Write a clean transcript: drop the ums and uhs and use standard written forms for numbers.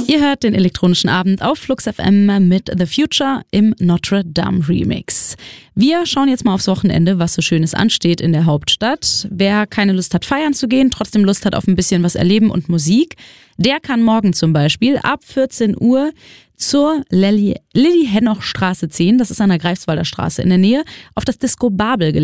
Ihr hört den elektronischen Abend auf Flux FM mit The Future im Notre Dame Remix. Wir schauen jetzt mal aufs Wochenende, was so Schönes ansteht in der Hauptstadt. Wer keine Lust hat, feiern zu gehen, trotzdem Lust hat auf ein bisschen was erleben und Musik, der kann morgen zum Beispiel ab 14 Uhr zur Lilly-Henoch-Straße 10, das ist an der Greifswalder Straße in der Nähe, auf das Disco Babel